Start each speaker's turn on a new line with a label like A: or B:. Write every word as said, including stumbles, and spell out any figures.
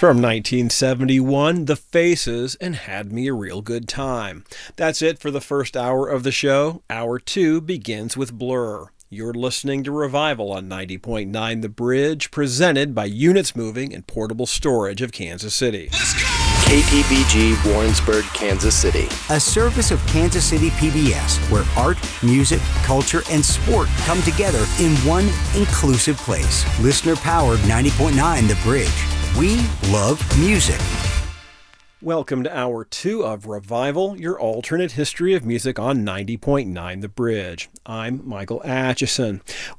A: From nineteen seventy-one, The Faces and Had Me a Real Good Time. That's it for the first hour of the show. Hour two begins with Blur. You're listening to Revival on ninety point nine The Bridge, presented by Units Moving and Portable Storage of Kansas City.
B: Let's go!
C: K P B G, Warrensburg, Kansas City.
D: A service of Kansas City P B S, where art, music, culture, and sport come together in one inclusive place. Listener-powered ninety point nine The Bridge. We love music.
A: Welcome to Hour two of Revival, your alternate history of music on ninety point nine The Bridge. I'm Michael Atchison.